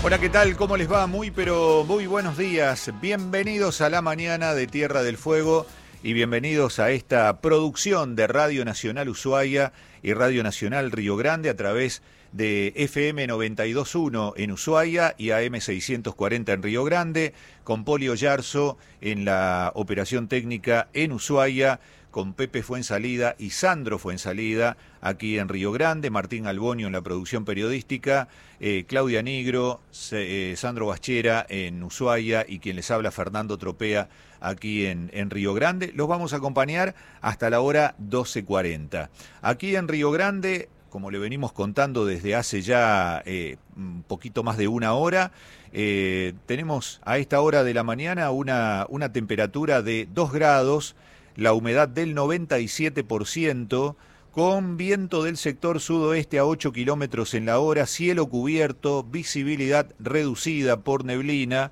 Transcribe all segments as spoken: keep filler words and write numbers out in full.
Hola, ¿qué tal? ¿Cómo les va? Muy, pero muy buenos días. Bienvenidos a la mañana de Tierra del Fuego y bienvenidos a esta producción de Radio Nacional Ushuaia y Radio Nacional Río Grande a través de F M noventa y dos punto uno en Ushuaia y A M seiscientos cuarenta en Río Grande, con Poli Oyarzo en la operación técnica en Ushuaia, con Pepe Fuensalida y Sandro Fuensalida aquí en Río Grande, Martín Albonio en la producción periodística, eh, Claudia Nigro, eh, Sandro Bachera en Ushuaia y quien les habla Fernando Tropea aquí en, en Río Grande. Los vamos a acompañar hasta la hora doce cuarenta. Aquí en Río Grande, como le venimos contando desde hace ya eh, un poquito más de una hora, eh, tenemos a esta hora de la mañana una, una temperatura de dos grados, la humedad del noventa y siete por ciento, con viento del sector sudoeste a ocho kilómetros en la hora, cielo cubierto, visibilidad reducida por neblina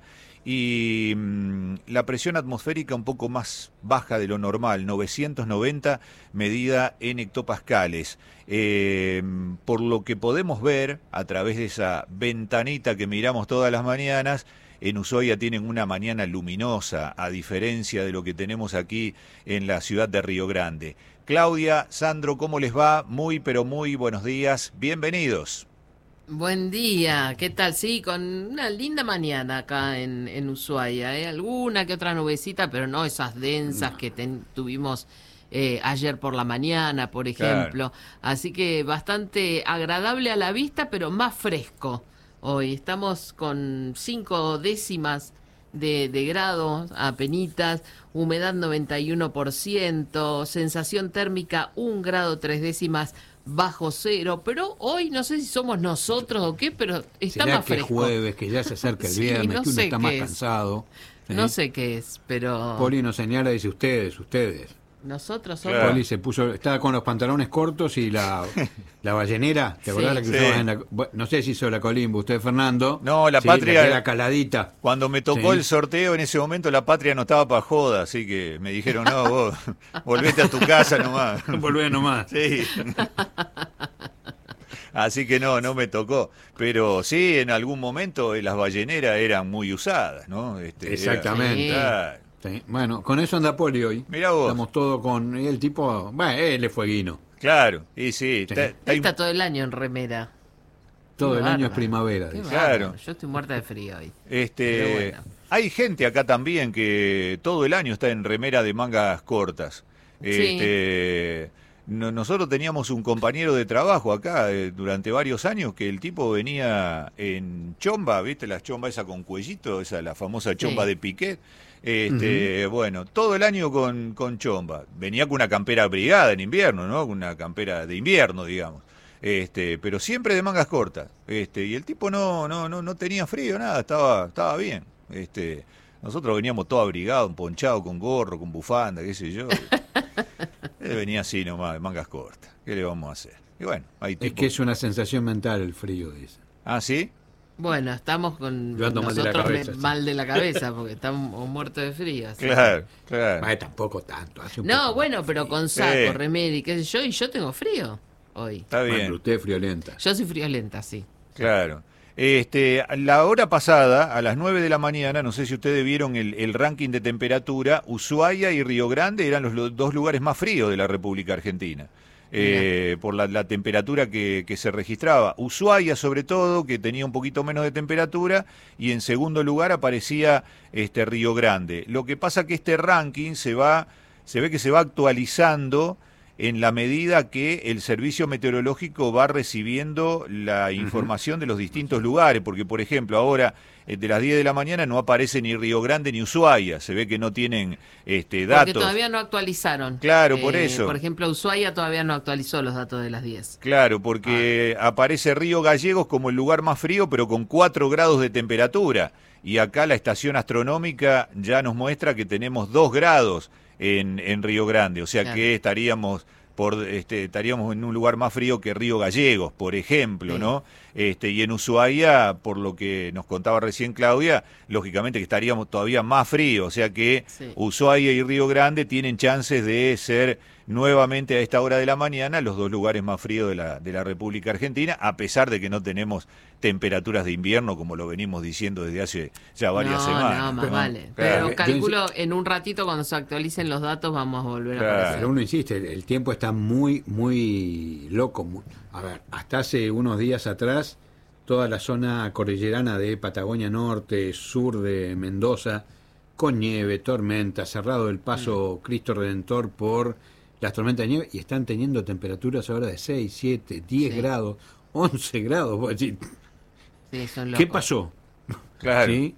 y mmm, la presión atmosférica un poco más baja de lo normal, novecientos noventa medida en hectopascales. Eh, por lo que podemos ver a través de esa ventanita que miramos todas las mañanas, en Ushuaia tienen una mañana luminosa, a diferencia de lo que tenemos aquí en la ciudad de Río Grande. Claudia, Sandro, ¿cómo les va? Muy, pero muy buenos días. Bienvenidos. Buen día, ¿qué tal? Sí, con una linda mañana acá en, en Ushuaia, ¿eh? Alguna que otra nubecita, pero no esas densas no. que ten, tuvimos eh, ayer por la mañana, por ejemplo. Claro. Así que bastante agradable a la vista, pero más fresco. Hoy estamos con cinco décimas de, de grado, apenitas, humedad noventa y uno por ciento, sensación térmica un grado tres décimas bajo cero, pero hoy no sé si somos nosotros o qué, pero está ¿Será más que fresco. Jueves, que ya se acerca el sí, viernes, no que uno está más es. cansado. ¿Sí? No sé qué es, pero... Poli nos señala, dice ustedes, ustedes. Nosotros somos... Poli se puso, estaba con los pantalones cortos y la, la ballenera, ¿te acordás sí, la que sí. usabas en la... No sé si hizo la Colimbo, usted, Fernando. No, la sí, patria... La caladita. Cuando me tocó sí. el sorteo, en ese momento la patria no estaba para joda, así que me dijeron, no, vos, volvete a tu casa nomás. Volvé nomás. Sí. Así que no, no me tocó. Pero sí, en algún momento las balleneras eran muy usadas, ¿no? Este, Exactamente. Era... Sí. Bueno, con eso anda Poli hoy. Mirá vos. Estamos todos con el tipo... Bueno, él es fueguino. Claro, y sí. sí. Está, está, está todo el año en remera. Todo Qué el bárbaro. año es primavera. Claro. Yo estoy muerta de frío hoy. Este, bueno. Hay gente acá también que todo el año está en remera de mangas cortas. Este... Sí. No, nosotros teníamos un compañero de trabajo acá eh, durante varios años que el tipo venía en chomba, ¿viste? La chomba esa con cuellito, esa la famosa chomba sí. de Piquet. Este, uh-huh. Bueno, todo el año con, con chomba. Venía con una campera abrigada en invierno, ¿no? Una campera de invierno, digamos. Este, pero siempre de mangas cortas. Este, y el tipo no, no, no, no tenía frío, nada, estaba, estaba bien. Este, nosotros veníamos todo abrigados, ponchados, con gorro, con bufanda, qué sé yo. Él venía así nomás, de mangas cortas. ¿Qué le vamos a hacer? Y bueno, hay tipo... Es que es una sensación mental el frío, dice. ¿Ah, sí? Bueno, estamos con Yo ando nosotros mal de la cabeza, me, sí. mal de la cabeza porque estamos muertos de frío. Así. Claro, claro. Ay, tampoco tanto. Hace un no, poco bueno, pero con saco, sí. remera y qué sé yo, y yo tengo frío hoy. Está bien. Bueno, usted es friolenta. Yo soy friolenta, sí. Claro. Este, la hora pasada, a las nueve de la mañana, no sé si ustedes vieron el, el ranking de temperatura, Ushuaia y Río Grande eran los, los dos lugares más fríos de la República Argentina, eh, por la, la temperatura que, que se registraba. Ushuaia, sobre todo, que tenía un poquito menos de temperatura, y en segundo lugar aparecía este, Río Grande. Lo que pasa que este ranking se va, se ve que se va actualizando en la medida que el servicio meteorológico va recibiendo la información uh-huh. de los distintos lugares, porque por ejemplo ahora eh, de las diez de la mañana no aparece ni Río Grande ni Ushuaia, se ve que no tienen este, datos. Porque todavía no actualizaron. Claro, eh, por eso. Por ejemplo, Ushuaia todavía no actualizó los datos de las diez. Claro, porque ah. aparece Río Gallegos como el lugar más frío, pero con cuatro grados de temperatura, y acá la estación astronómica ya nos muestra que tenemos dos grados en, en Río Grande, o sea claro. que estaríamos por este estaríamos en un lugar más frío que Río Gallegos, por ejemplo, sí. ¿no? Este y en Ushuaia, por lo que nos contaba recién Claudia, lógicamente que estaríamos todavía más frío, o sea que sí. Ushuaia y Río Grande tienen chances de ser nuevamente a esta hora de la mañana los dos lugares más fríos de la, de la República Argentina, a pesar de que no tenemos temperaturas de invierno, como lo venimos diciendo desde hace ya varias no, semanas. No, más ¿no? vale. Claro. Pero calculo, en un ratito cuando se actualicen los datos vamos a volver Claro. a aparecer. Pero uno insiste, el, el tiempo está muy, muy loco. Muy, a ver, hasta hace unos días atrás, toda la zona cordillerana de Patagonia Norte, sur de Mendoza, con nieve, tormenta, cerrado el paso mm. Cristo Redentor por las tormentas de nieve, y están teniendo temperaturas ahora de seis, siete, diez sí. grados, once grados. Vos decís, sí, son locos. ¿qué pasó? Claro. ¿Sí?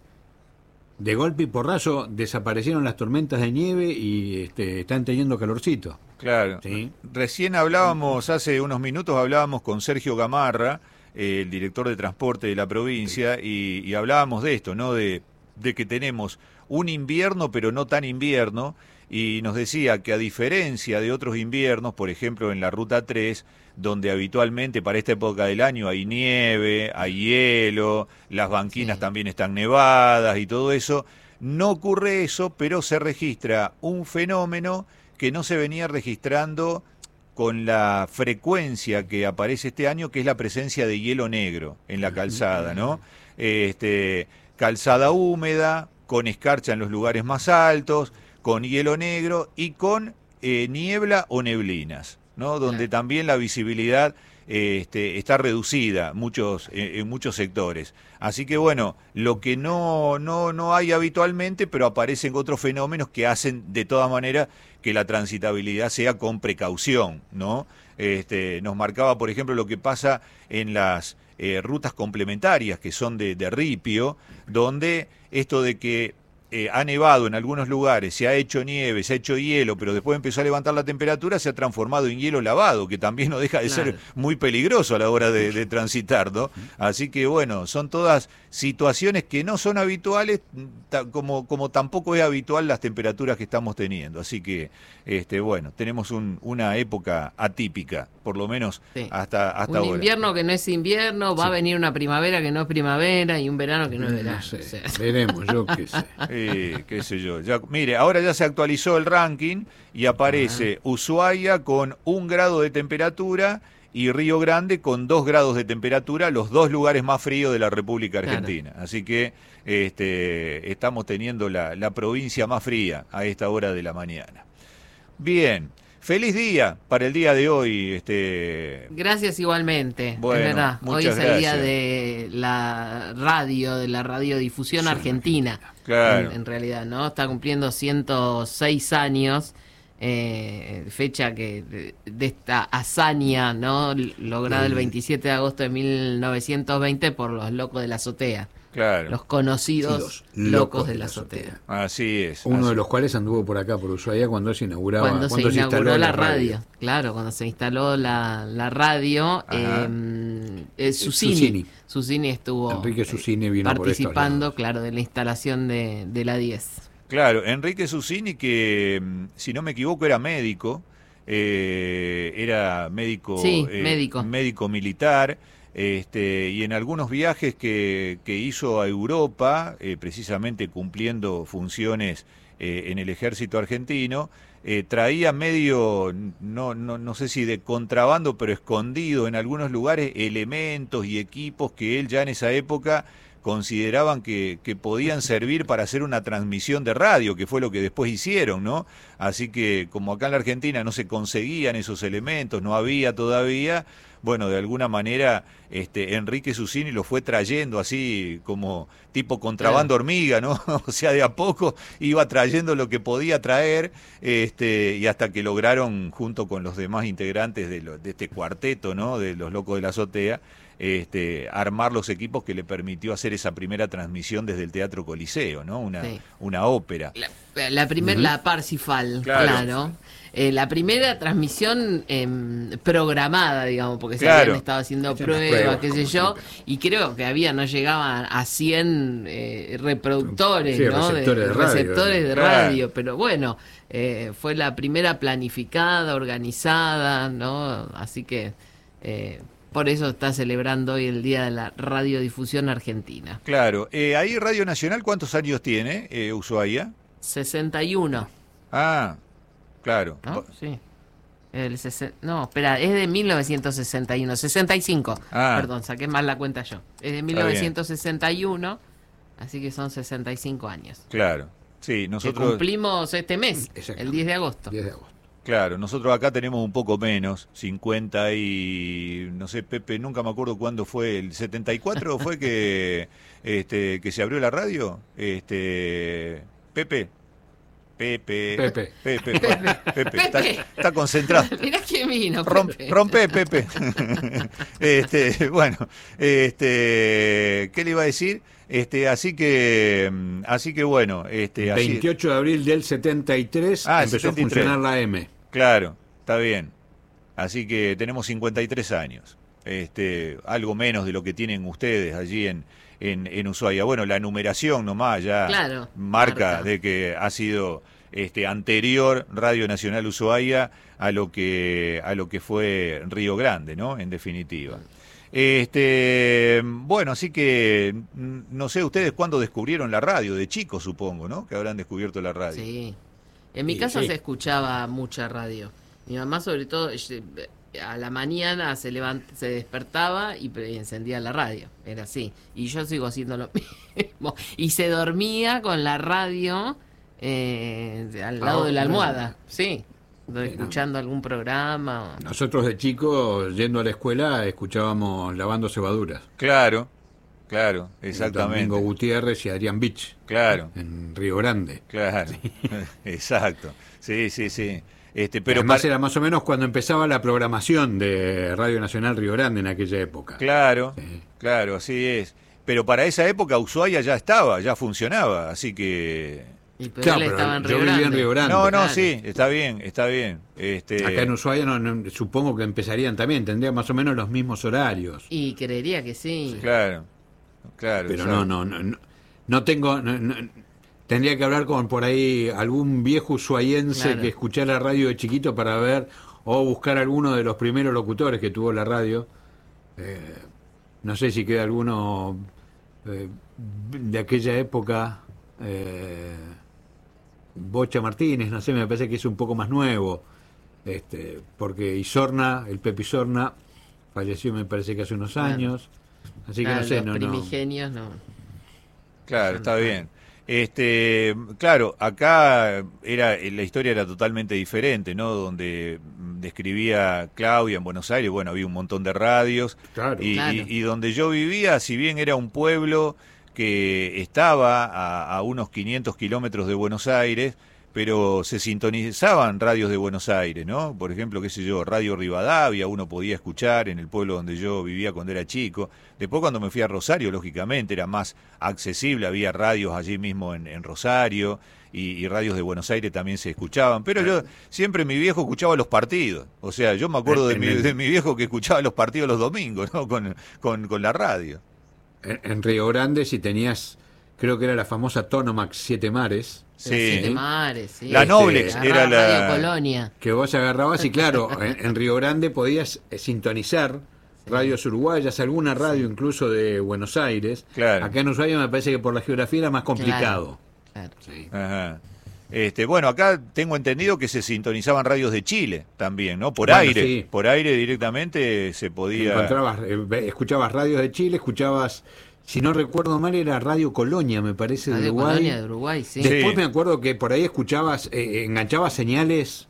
De golpe y porrazo desaparecieron las tormentas de nieve y este, están teniendo calorcito. Claro. ¿Sí? Recién hablábamos, hace unos minutos hablábamos con Sergio Gamarra, eh, el director de transporte de la provincia, sí. y, y hablábamos de esto, ¿no? De, de que tenemos un invierno, pero no tan invierno, y nos decía que a diferencia de otros inviernos, por ejemplo en la Ruta tres, donde habitualmente para esta época del año hay nieve, hay hielo, las banquinas sí. también están nevadas y todo eso, no ocurre eso, pero se registra un fenómeno que no se venía registrando con la frecuencia que aparece este año, que es la presencia de hielo negro en la calzada, ¿no? Este, calzada húmeda, con escarcha en los lugares más altos, con hielo negro y con eh, niebla o neblinas, ¿no? Donde claro. también la visibilidad eh, este, está reducida muchos, eh, en muchos sectores. Así que bueno, lo que no, no, no hay habitualmente, pero aparecen otros fenómenos que hacen de todas maneras que la transitabilidad sea con precaución, ¿no? Este, nos marcaba, por ejemplo, lo que pasa en las eh, rutas complementarias que son de, de ripio, donde esto de que Eh, ha nevado en algunos lugares, se ha hecho nieve, se ha hecho hielo, pero después empezó a levantar la temperatura, se ha transformado en hielo lavado, que también no deja de claro. ser muy peligroso a la hora de, de transitar, ¿no? Así que bueno, son todas situaciones que no son habituales, como, como tampoco es habitual las temperaturas que estamos teniendo. Así que, este, bueno, tenemos un, una época atípica, por lo menos sí. hasta, hasta un ahora. Un invierno que no es invierno, va sí. a venir una primavera que no es primavera y un verano que no es verano. No sé, o sea. Veremos, yo qué sé. Eh, qué sé yo. Ya, mire, ahora ya se actualizó el ranking y aparece ah. Ushuaia con un grado de temperatura y Río Grande con dos grados de temperatura, los dos lugares más fríos de la República Argentina. Claro. Así que este, estamos teniendo la, la provincia más fría a esta hora de la mañana. Bien. Feliz día para el día de hoy. Este... Gracias igualmente, bueno, es verdad. Hoy es el gracias. día de la radio, de la radiodifusión sí, argentina. Claro. En, en realidad, ¿no? Está cumpliendo ciento seis años, eh, fecha que de, de esta hazaña, ¿no? Lograda sí. el veintisiete de agosto de mil novecientos veinte por los locos de la azotea. Claro. Los conocidos sí, los locos, locos de la azotea. Así es. Uno así. de los cuales anduvo por acá, por Ushuaia, cuando se inauguraba. Cuando, cuando se, se inauguró instaló la, la radio. radio. Claro, cuando se instaló la, la radio, eh, eh, Susini. Susini. Susini estuvo Enrique Susini vino participando, claro, de la instalación de, de la diez. Claro, Enrique Susini, que si no me equivoco era médico, eh, era médico, sí, eh, médico. médico militar. Este, y en algunos viajes que, que hizo a Europa, eh, precisamente cumpliendo funciones eh, en el ejército argentino, eh, traía medio, no, no, no sé si de contrabando, pero escondido en algunos lugares, elementos y equipos que él ya en esa época consideraban que, que podían servir para hacer una transmisión de radio, que fue lo que después hicieron, ¿no? Así que como acá en la Argentina no se conseguían esos elementos, no había todavía, bueno, de alguna manera este, Enrique Susini lo fue trayendo así como tipo contrabando claro. hormiga, ¿no? O sea, de a poco iba trayendo lo que podía traer este, y hasta que lograron, junto con los demás integrantes de, lo, de este cuarteto, ¿no? De los locos de la azotea, este, armar los equipos que le permitió hacer esa primera transmisión desde el Teatro Coliseo, ¿no? Una, sí. una ópera. La, la primera, uh-huh. la Parsifal, claro. claro. Eh, la primera transmisión eh, programada, digamos, porque claro. se habían estado haciendo pruebas, pruebas, qué sé yo, siempre. Y creo que había, no llegaban a cien eh, reproductores, sí, ¿no? receptores de, de radio, receptores de claro. radio, pero bueno, eh, fue la primera planificada, organizada, ¿no? Así que eh, por eso está celebrando hoy el Día de la Radiodifusión Argentina. Claro, eh, ahí Radio Nacional, ¿cuántos años tiene eh, Ushuaia? sesenta y uno. Ah, claro. ¿No? Sí. El sesen... No, espera, es de mil novecientos sesenta y uno, sesenta y cinco. Ah. Perdón, saqué mal la cuenta yo. Es de mil novecientos sesenta y uno, así que son sesenta y cinco años. Claro, sí, nosotros... Que cumplimos este mes, el diez de agosto. diez de agosto. Claro, nosotros acá tenemos un poco menos, cincuenta y... No sé, Pepe, nunca me acuerdo cuándo fue, ¿el setenta y cuatro fue que, este, que se abrió la radio? Este, Pepe... Pepe, Pepe, Pepe, Pepe, Pepe, está, está concentrado. Mirá quién vino, Rom, Pepe. rompe, Pepe. este, bueno, este, ¿qué le iba a decir? Este, así que, así que bueno, este, así, veintiocho de abril del setenta y tres ah, empezó setenta y tres. a funcionar la M. Claro, está bien. Así que tenemos cincuenta y tres años. Este, algo menos de lo que tienen ustedes allí en, en, en Ushuaia. Bueno, la numeración nomás ya Claro, marca, marca de que ha sido este anterior Radio Nacional Ushuaia a lo que a lo que fue Río Grande, ¿no? En definitiva. Este, bueno, así que no sé ustedes cuándo descubrieron la radio, de chicos supongo, ¿no? Que habrán descubierto la radio. Sí. En mi Sí, casa sí. se escuchaba mucha radio. Mi mamá sobre todo a la mañana se levant se despertaba y encendía la radio, era así. Y yo sigo haciendo lo mismo. Y se dormía con la radio eh, al lado Ah, de la bueno. almohada, sí, escuchando algún programa. Nosotros de chicos, yendo a la escuela, escuchábamos Lavando Cebaduras. Claro, claro, Domingo exactamente. Gutiérrez y Adrián Beach, Claro, en Río Grande. claro. Exacto. Sí, sí, sí. Este, Pero pero además para- era más o menos cuando empezaba la programación de Radio Nacional Río Grande en aquella época. Claro, Sí. claro, así es. Pero para esa época Ushuaia ya estaba, ya funcionaba, así que... Y pero Claro, él pero estaba en yo Río vivía en Grande. Río Grande. No, no, Claro. sí, está bien, está bien. Este, Acá en Ushuaia no, no, supongo que empezarían también, tendrían más o menos los mismos horarios. Y creería que sí. Claro, claro. Pero exacto. no, no, no, no, no tengo... no- no- tendría que hablar con por ahí algún viejo ushuaiense Claro. que escuchara la radio de chiquito para ver, o buscar alguno de los primeros locutores que tuvo la radio. Eh, no sé si queda alguno eh, de aquella época... Eh, Bocha Martínez, no sé, me parece que es un poco más nuevo, este, porque Isorna, el Pepe Isorna, falleció me parece que hace unos Claro. años, así Claro, que no sé, los no, no. primigenios no. Claro, está bien. Este, claro, acá era la historia era totalmente diferente, ¿no? Donde mm, describía Claudia en Buenos Aires, bueno, había un montón de radios Claro. y, Claro. y- y donde yo vivía, si bien era un pueblo que estaba a, a unos quinientos kilómetros de Buenos Aires, pero se sintonizaban radios de Buenos Aires, ¿no? Por ejemplo, qué sé yo, Radio Rivadavia, uno podía escuchar en el pueblo donde yo vivía cuando era chico. Después cuando me fui a Rosario, lógicamente, era más accesible, había radios allí mismo en, en Rosario y, y radios de Buenos Aires también se escuchaban. Pero yo siempre mi viejo escuchaba los partidos. O sea, yo me acuerdo de En mi, el- de mi viejo que escuchaba los partidos los domingos, ¿no? Con, con, con la radio. En, en Río Grande, si tenías, creo que era la famosa Tonomax Siete Mares, Sí. Siete Mares, sí. La Este, Noblex Agarrá era la... Radio Colonia. que vos agarrabas y claro, en, en Río Grande podías eh, sintonizar radios uruguayas, alguna radio incluso de Buenos Aires. Claro. Acá en Ushuaia me parece que por la geografía era más complicado. Claro. Sí. Ajá. Este, bueno, acá tengo entendido que se sintonizaban radios de Chile también, ¿no? Por Bueno, aire, sí. por aire directamente se podía. Encontrabas, eh, ve- escuchabas radios de Chile, escuchabas, si no recuerdo mal, era Radio Colonia, me parece, de Radio Uruguay. Colonia de Uruguay, sí. Sí. Después me acuerdo que por ahí escuchabas, eh, enganchabas señales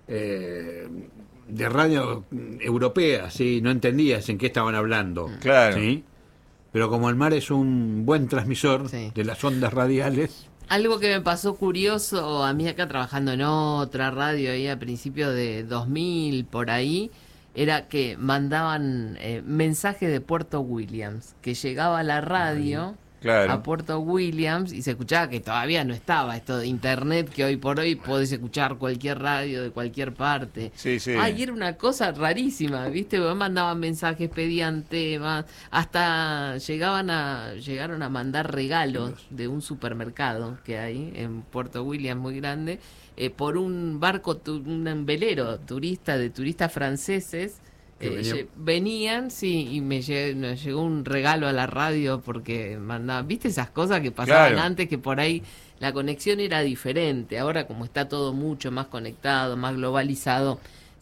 eh, de radio europea, ¿sí? No entendías en qué estaban hablando. Claro. ¿sí? Pero como el mar es un buen transmisor Sí. de las ondas radiales, Algo que me pasó curioso, a mí acá trabajando en otra radio ahí a principios de dos mil, por ahí, era que mandaban eh, mensajes de Puerto Williams, que llegaba a la radio Claro. a Puerto Williams y se escuchaba que todavía no estaba esto de internet, que hoy por hoy podés escuchar cualquier radio de cualquier parte. Sí, sí. Ay, era una cosa rarísima, ¿viste? Porque mandaban mensajes, pedían temas, hasta llegaban a llegaron a mandar regalos de un supermercado que hay en Puerto Williams muy grande, eh, por un barco, tu- un velero turista de turistas franceses. Que Eh, venían- lle- venían, sí, y me, lle- me llegó un regalo a la radio porque mandaban, ¿viste esas cosas que pasaban Claro. antes, que por ahí la conexión era diferente? Ahora como está todo mucho más conectado, más globalizado,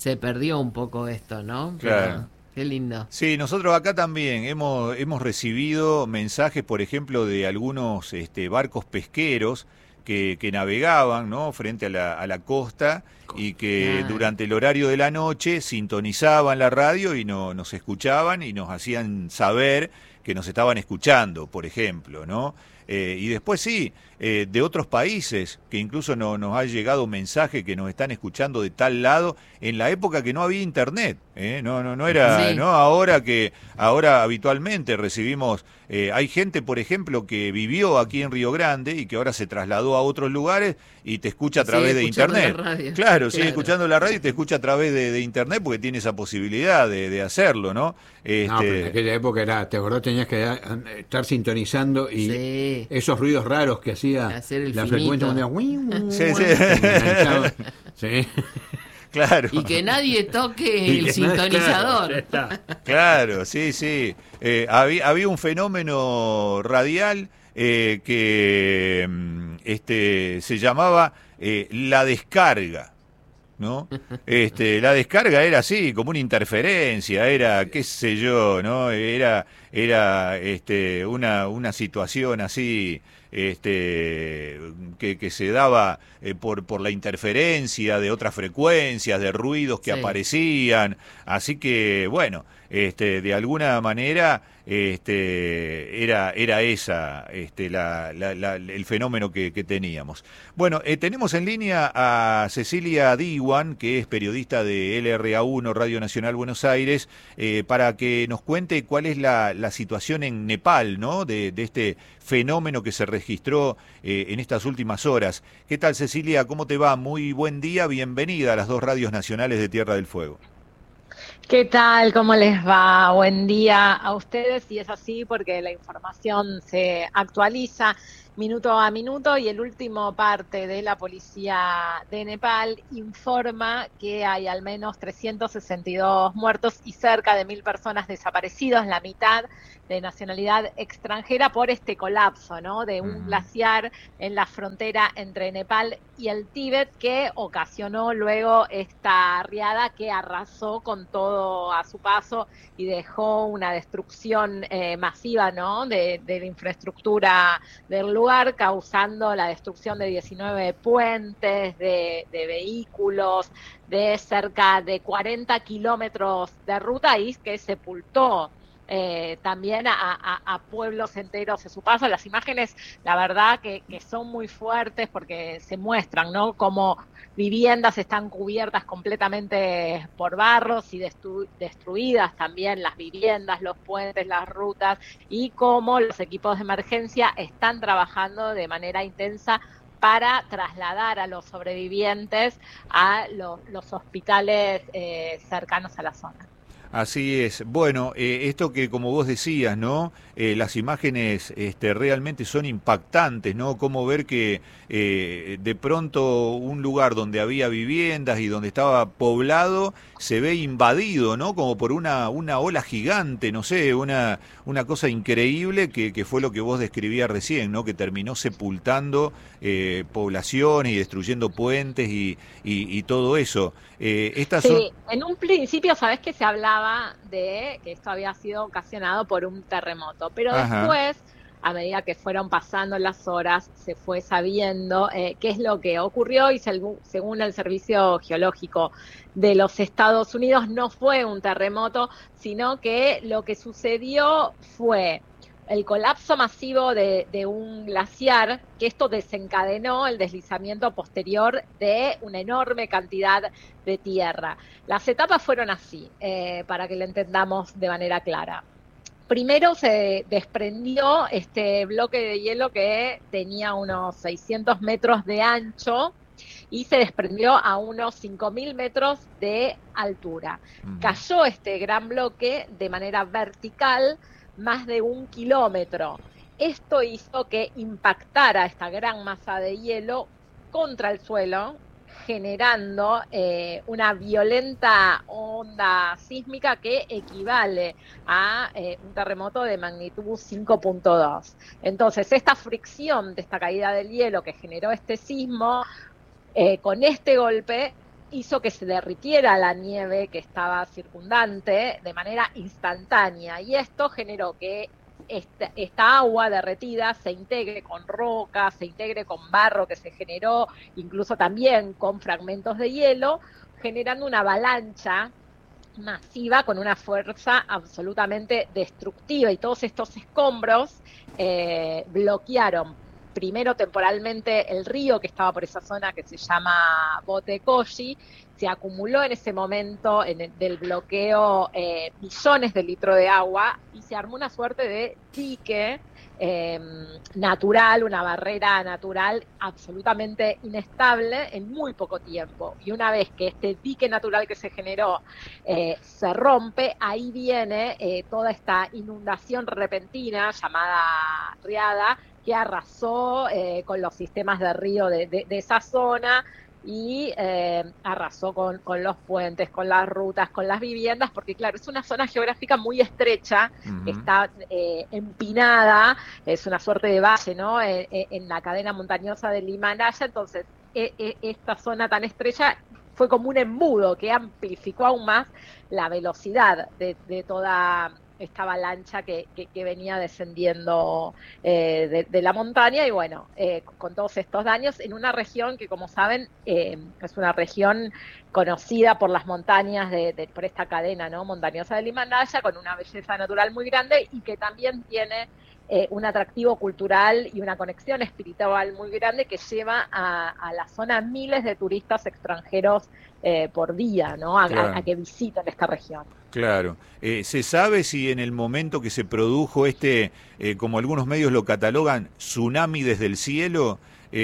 se perdió un poco esto, ¿no? Claro. Pero, qué lindo. Sí, nosotros acá también hemos, hemos recibido mensajes, por ejemplo, de algunos este, barcos pesqueros que, que navegaban, ¿no?, frente a la, a la costa y que Claro. durante el horario de la noche sintonizaban la radio y no, nos escuchaban y nos hacían saber que nos estaban escuchando, por ejemplo, ¿no? Eh, y después sí, eh, de otros países, que incluso no, nos ha llegado mensaje que nos están escuchando de tal lado, en la época que no había internet, ¿eh? no, no, no era, Sí. ¿no? Ahora que, ahora habitualmente recibimos, eh, hay gente, por ejemplo, que vivió aquí en Río Grande y que ahora se trasladó a otros lugares y te escucha a través Sigue de escuchando internet. la radio. Claro, sigue Claro. escuchando la radio y te escucha a través de, de internet porque tiene esa posibilidad de, de hacerlo, ¿no? Este, No, pero en aquella época era, te acordás, tenías que da- estar sintonizando y Sí. esos ruidos raros que hacía Hacer el la finito. frecuencia mundial. Ui, ui, Sí, ui, sí. te enganchaba. Sí. claro. Y que nadie toque Y el que- sintonizador. claro, ya está. Claro, sí, sí. Eh, había, había un fenómeno radial eh, que mm, este, se llamaba eh, la descarga, ¿no? Este, la descarga era así, como una interferencia, era, qué sé yo, ¿no? Era, era este, una, una situación así, este, que, que se daba eh, por, por la interferencia de otras frecuencias, de ruidos que Sí. aparecían, así que, bueno, este, de alguna manera este, era, era esa este, la, la, la, el fenómeno que, que teníamos. Bueno, eh, tenemos en línea a Cecilia Diwan, que es periodista de L R A uno, Radio Nacional Buenos Aires, eh, para que nos cuente cuál es la, la situación en Nepal, ¿no?, de, de este fenómeno que se registró eh, en estas últimas horas. ¿Qué tal, Cecilia? ¿Cómo te va? Muy buen día, bienvenida a las dos radios nacionales de Tierra del Fuego. ¿Qué tal? ¿Cómo les va? Buen día a ustedes, y es así porque la información se actualiza minuto a minuto y el último parte de la policía de Nepal informa que hay al menos trescientos sesenta y dos muertos y cerca de mil personas desaparecidas, la mitad de nacionalidad extranjera, por este colapso, ¿no?, de un Ujú. glaciar en la frontera entre Nepal y el Tíbet, que ocasionó luego esta riada que arrasó con todo a su paso y dejó una destrucción eh, masiva, ¿no?, de, de la infraestructura del lugar, causando la destrucción de diecinueve puentes, de, de vehículos, de cerca de cuarenta kilómetros de ruta, y que sepultó Eh, también a, a, a pueblos enteros a su paso. Las imágenes, la verdad, que, que son muy fuertes porque se muestran, ¿no?, cómo viviendas están cubiertas completamente por barros y destru destruidas también las viviendas, los puentes, las rutas, y cómo los equipos de emergencia están trabajando de manera intensa para trasladar a los sobrevivientes a los, los hospitales eh, cercanos a la zona. Así es. Bueno, eh, esto que como vos decías, ¿no? Eh, las imágenes este, realmente son impactantes, ¿no? Cómo ver que eh, de pronto un lugar donde había viviendas y donde estaba poblado se ve invadido, ¿no? Como por una, una ola gigante, no sé, una, una cosa increíble que, que fue lo que vos describías recién, ¿no? Que terminó sepultando eh, poblaciones y destruyendo puentes y, y, y todo eso. Eh, estas son... Sí, en un principio, sabés que se hablaba de que esto había sido ocasionado por un terremoto, pero Ajá. después, a medida que fueron pasando las horas, se fue sabiendo eh, qué es lo que ocurrió, y según, según el Servicio Geológico de los Estados Unidos, no fue un terremoto, sino que lo que sucedió fue el colapso masivo de, de un glaciar, que esto desencadenó el deslizamiento posterior de una enorme cantidad de tierra. Las etapas fueron así, eh, para que lo entendamos de manera clara. Primero se desprendió este bloque de hielo que tenía unos seiscientos metros de ancho y se desprendió a unos cinco mil metros de altura. Ujú. Cayó este gran bloque de manera vertical más de un kilómetro. Esto hizo que impactara esta gran masa de hielo contra el suelo, generando eh, una violenta onda sísmica que equivale a eh, un terremoto de magnitud cinco punto dos. Entonces, esta fricción de esta caída del hielo que generó este sismo, eh, con este golpe hizo que se derritiera la nieve que estaba circundante de manera instantánea, y esto generó que esta, esta agua derretida se integre con rocas, se integre con barro que se generó, incluso también con fragmentos de hielo, generando una avalancha masiva con una fuerza absolutamente destructiva, y todos estos escombros eh, bloquearon primero temporalmente el río que estaba por esa zona, que se llama Botecoshi. Se acumuló en ese momento en el, del bloqueo eh, millones de litros de agua, y se armó una suerte de dique eh, natural, una barrera natural absolutamente inestable en muy poco tiempo. Y una vez que este dique natural que se generó eh, se rompe, ahí viene eh, toda esta inundación repentina llamada riada, que arrasó eh, con los sistemas de río de, de, de esa zona, y eh, arrasó con, con los puentes, con las rutas, con las viviendas, porque claro, es una zona geográfica muy estrecha, uh-huh. está eh, empinada, es una suerte de valle, ¿no?, en, en la cadena montañosa del Himalaya. Entonces e, e, esta zona tan estrecha fue como un embudo que amplificó aún más la velocidad de, de toda esta avalancha que, que, que venía descendiendo eh, de, de la montaña, y bueno, eh, con todos estos daños en una región que, como saben, eh, es una región conocida por las montañas, de, de, por esta cadena, ¿no?, montañosa del Himalaya, con una belleza natural muy grande, y que también tiene eh, un atractivo cultural y una conexión espiritual muy grande, que lleva a, a la zona miles de turistas extranjeros eh, por día, ¿no?, a, claro. a, a que visiten esta región. Claro. Eh, ¿Se sabe si en el momento que se produjo este, eh, como algunos medios lo catalogan, tsunami desde el cielo,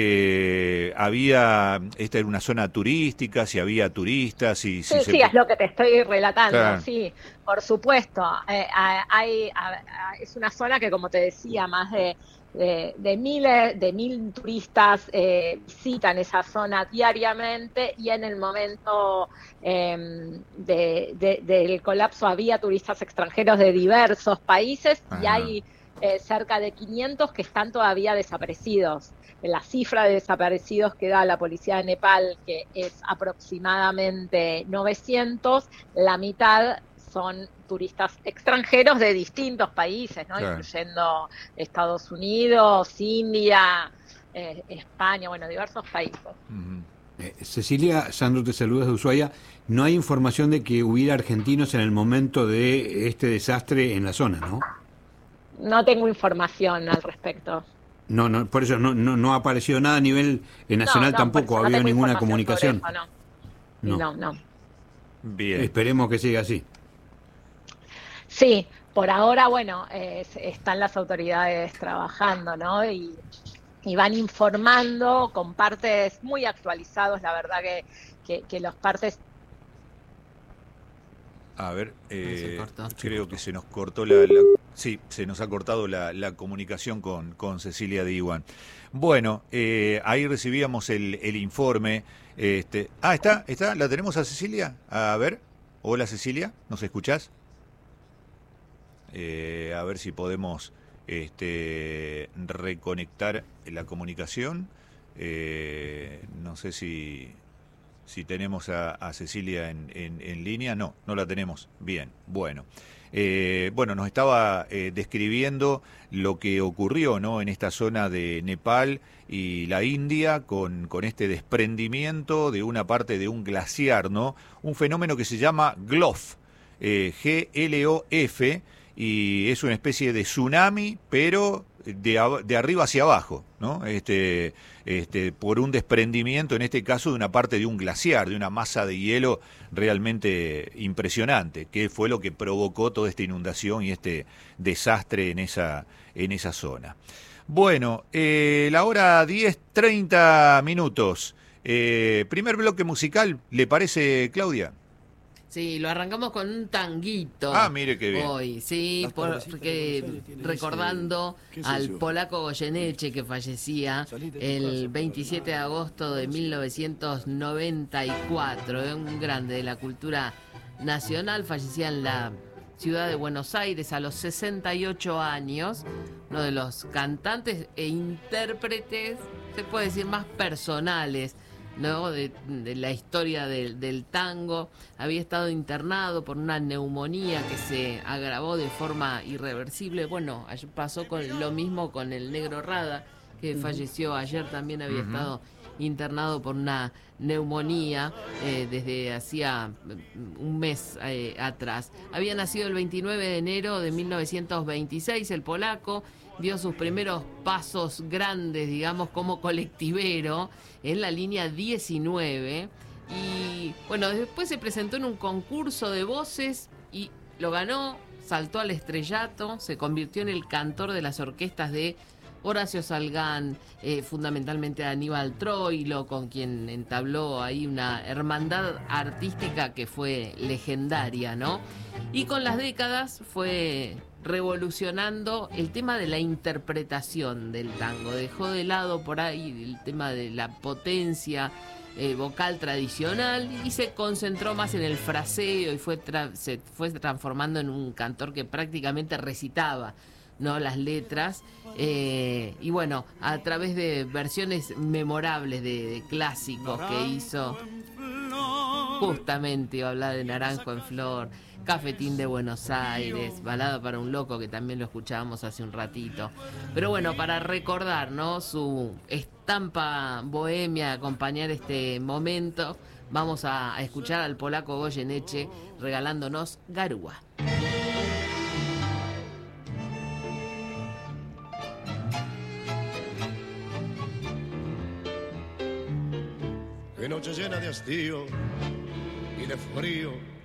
eh, había, esta era una zona turística, si había turistas? Si, si sí, se... sí, es lo que te estoy relatando, claro. Sí, por supuesto. Eh, hay, hay, es una zona que, como te decía, más de De, de miles, de mil turistas eh, visitan esa zona diariamente, y en el momento eh, de, de, del colapso había turistas extranjeros de diversos países. Ajá. Y hay eh, cerca de quinientos que están todavía desaparecidos. La cifra de desaparecidos que da la policía de Nepal, que es aproximadamente novecientos, la mitad son turistas extranjeros de distintos países, ¿no? Claro. Incluyendo Estados Unidos, India, eh, España, bueno, diversos países. Uh-huh. eh, Cecilia, Sandro te saluda desde Ushuaia. No hay información de que hubiera argentinos en el momento de este desastre en la zona, ¿no? No tengo información al respecto. No, no, por eso no, no, no ha aparecido nada a nivel nacional, no, no, tampoco ha habido no ninguna comunicación. Eso, no. No. no, no. Bien. Esperemos que siga así. Sí, por ahora, bueno, eh, están las autoridades trabajando, ¿no? Y, y van informando con partes muy actualizados, la verdad que, que, que los partes... A ver, eh, creo que se nos cortó la, la... Sí, se nos ha cortado la, la comunicación con, con Cecilia Diwan. Bueno, eh, ahí recibíamos el, el informe. Este... Ah, ¿está? ¿Está? ¿La tenemos a Cecilia? A ver. Hola, Cecilia, ¿nos escuchás? Eh, a ver si podemos este, reconectar la comunicación. Eh, no sé si, si tenemos a, a Cecilia en, en, en línea. No, no la tenemos. Bien, bueno. Eh, bueno, nos estaba eh, describiendo lo que ocurrió, ¿no?, en esta zona de Nepal y la India con, con este desprendimiento de una parte de un glaciar, ¿no? Un fenómeno que se llama GLOF, eh, G L O F, y es una especie de tsunami, pero de, de arriba hacia abajo, ¿no? Este, este, por un desprendimiento, en este caso, de una parte de un glaciar, de una masa de hielo realmente impresionante, que fue lo que provocó toda esta inundación y este desastre en esa, en esa zona. Bueno, eh, la hora diez, treinta minutos. Eh, primer bloque musical, ¿le parece, Claudia? Sí, lo arrancamos con un tanguito. Ah, mire qué bien. Hoy, sí, porque recordando al polaco Goyeneche, que fallecía el veintisiete de agosto de mil novecientos noventa y cuatro, ¿eh? Un grande de la cultura nacional, fallecía en la ciudad de Buenos Aires a los sesenta y ocho años, uno de los cantantes e intérpretes, se puede decir, más personales ¿no? de, de la historia del, del tango. Había estado internado por una neumonía que se agravó de forma irreversible. Bueno, pasó con lo mismo con el Negro Rada, que uh-huh. falleció ayer, también había uh-huh. estado internado por una neumonía eh, desde hacía un mes eh, atrás. Había nacido el veintinueve de enero de mil novecientos veintiséis, el polaco, dio sus primeros pasos grandes, digamos, como colectivero en la línea diecinueve, y bueno, después se presentó en un concurso de voces y lo ganó, saltó al estrellato, se convirtió en el cantor de las orquestas de Horacio Salgán, eh, fundamentalmente Aníbal Troilo, con quien entabló ahí una hermandad artística que fue legendaria, ¿no? Y con las décadas fue revolucionando el tema de la interpretación del tango. Dejó de lado por ahí el tema de la potencia eh, vocal tradicional y se concentró más en el fraseo y fue tra- se fue transformando en un cantor que prácticamente recitaba, ¿no?, las letras, eh, y bueno, a través de versiones memorables de, de clásicos que hizo, justamente iba a hablar de Naranjo en Flor, Cafetín de Buenos Aires, Balada para un Loco, que también lo escuchábamos hace un ratito. Pero bueno, para recordar, ¿no?, su estampa bohemia, acompañar este momento, vamos a, a escuchar al polaco Goyeneche regalándonos Garúa. Qué noche llena de hastío y de frío,